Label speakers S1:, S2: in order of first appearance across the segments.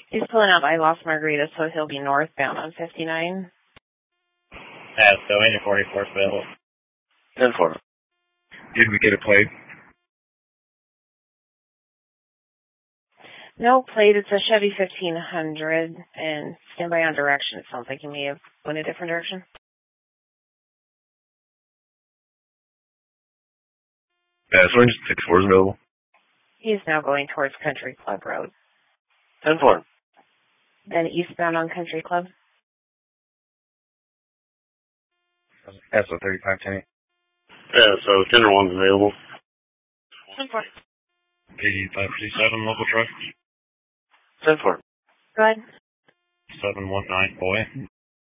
S1: He's pulling out by Las Margaritas, so he'll be northbound on 59.
S2: So engine 44 is available.
S3: 10-4.
S4: Did we get a plate?
S1: No plate. It's a Chevy 1500, and stand by on direction. It sounds like you may have went a different direction.
S3: So engine 64 is available.
S1: He's now going towards Country Club Road.
S3: 10-4.
S1: Then eastbound on Country Club.
S4: SO 3510.
S3: So Tender 1's available.
S1: 10-4.
S2: 8557 local truck.
S3: 10-4.
S1: Go ahead.
S2: 719 boy.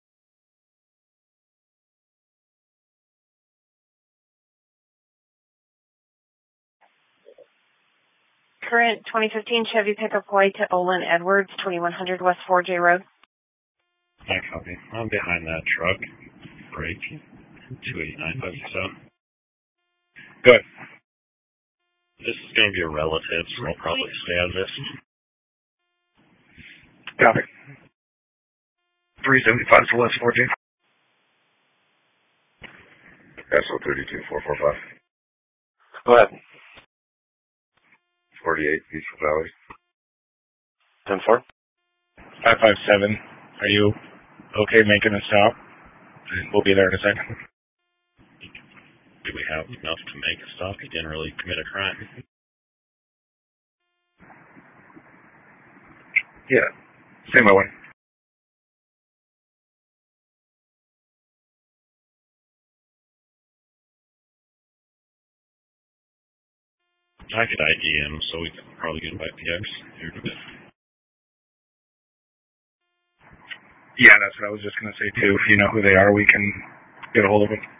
S1: Current 2015 Chevy pickup white to Olin Edwards, 2100 West 4J Road.
S2: I copy. I'm behind that truck. Break. 289
S4: Go ahead.
S2: This is going to be a relative, so I'll probably stay out of this.
S4: Copy. 375 to West 4J.
S3: SO 32445. Go ahead. 48 Peaceful Valley. 10-4.
S4: 557. Are you okay making a stop? We'll be there in a second.
S2: Do we have enough to make a stop? He didn't really commit a crime.
S4: Yeah. Same way.
S2: I could ID him, so we could probably get him by PX here in a bit.
S4: Yeah, that's what I was just going to say, too. If you know who they are, we can get a hold of them.